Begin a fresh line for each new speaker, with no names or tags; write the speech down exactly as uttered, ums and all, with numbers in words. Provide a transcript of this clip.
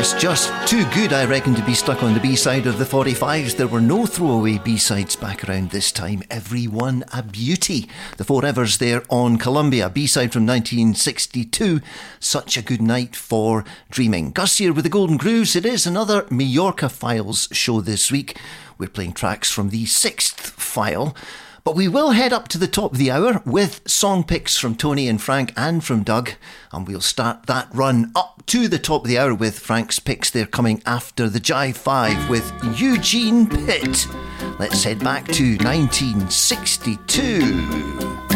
Yes, just too good, I reckon, to be stuck on the B-side of the forty-fives. There were no throwaway B-sides back around this time. Every one a beauty. The Four Evers there on Columbia. B-side from nineteen sixty-two. Such a good night for dreaming. Gus here with the Golden Grooves. It is another Majorca Files show this week. We're playing tracks from the sixth file. But we will head up to the top of the hour with song picks from Tony and Frank and from Doug. And we'll start that run up to the top of the hour with Frank's picks. They're coming after the Jive five with Eugene Pitt. Let's head back to nineteen sixty-two.